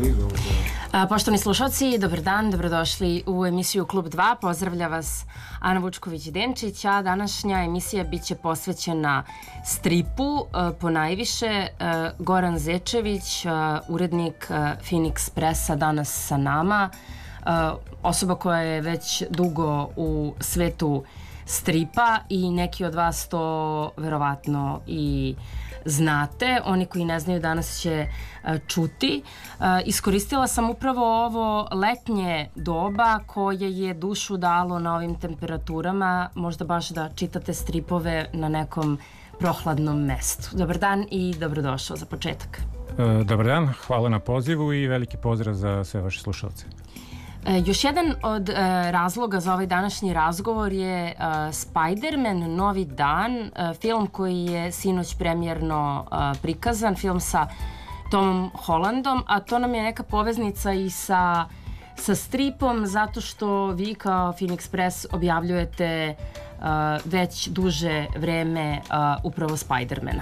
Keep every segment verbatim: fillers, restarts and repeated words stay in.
Poštovani slušalci, dobar dan, dobrodošli u emisiju Klub dva. Pozdravlja vas Ana Vučković-Denčić, a današnja emisija bit će posvećena stripu. Ponajviše Goran Zečević, urednik Phoenix Pressa, danas sa nama. Osoba koja je već dugo u svetu stripa i neki od vas to verovatno i znate. Oni koji ne znaju danas će čuti. Iskoristila sam upravo ovo letnje doba koje je dušu dalo na ovim temperaturama, možda baš da čitate stripove na nekom prohladnom mestu. Dobar dan i dobrodošao za početak. Dobar dan, hvala na pozivu i veliki pozdrav za sve vaše slušalce. Još jedan od razloga za ovaj današnji razgovor je Spider-Man Novi dan, film koji je sinoć premijerno prikazan, film sa Tomom Hollandom, a to nam je neka poveznica i sa, sa stripom, zato što vi kao Phoenix Press objavljujete već duže vreme upravo Spider-mana.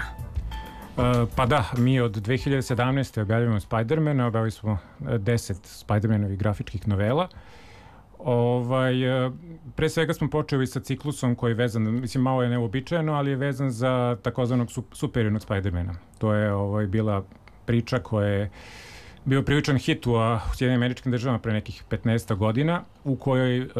Pa da, mi od dve hiljade sedamnaeste. objavljujemo Spider-mana, objavili smo deset Spider-manovih grafičkih novela. Ovaj, pre svega smo počeli sa ciklusom koji je vezan, mislim malo je neuobičajeno, ali je vezan za takozvanog superionog Spider-mana. To je ovaj, bila priča koja je bio priličan hit u Sjedinjenim Američkim Državama pre nekih petnaest godina, u kojoj e,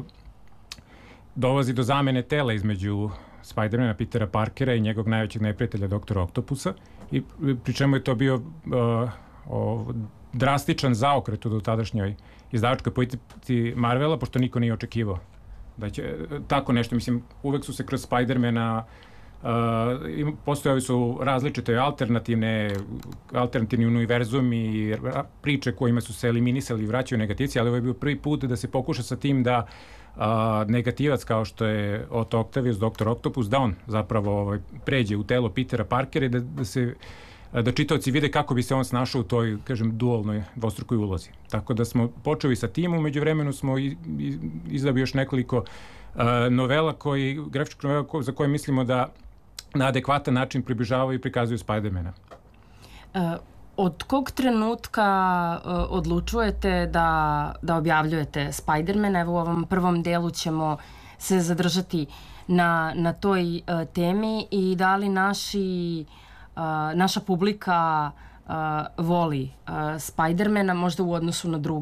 dolazi do zamene tela između Spider-mana Petera Parkera i njegovog najvećeg neprijatelja doktora Oktopusa, i pri čemu je to bio uh, o, drastičan zaokret u dotadašnjoj izdavačkoj politici Marvela, pošto niko nije očekivao da će tako nešto. Mislim, uvek su se kroz Spider-mana uh, postojali su različite alternativne alternativni univerzumi i priče kojima su se eliminisali i vraćaju negativci, ali ovo je bio prvi put da se pokuša sa tim da Uh, negativac kao što je Otto Octavius, doktor Octopus, da on zapravo ovaj, pređe u telo Petera Parkera i da, da se da čitaoci vide kako bi se on snašao u toj, kažem, dualnoj, dvostrukoj ulozi. Tako da smo počeli sa tim, u međuvremenu smo i, i, izdali još nekoliko uh, novela koji, grafičkih novela ko, za koje mislimo da na adekvatan način približavaju i prikazuju Spider-mana. Uh. Od kog trenutka uh, odlučujete da, da objavljujete Spider-mana? Evo u ovom prvom delu ćemo se zadržati na, na toj uh, temi i da li naši, uh, naša publika uh, voli uh, Spider-mana možda u odnosu na druge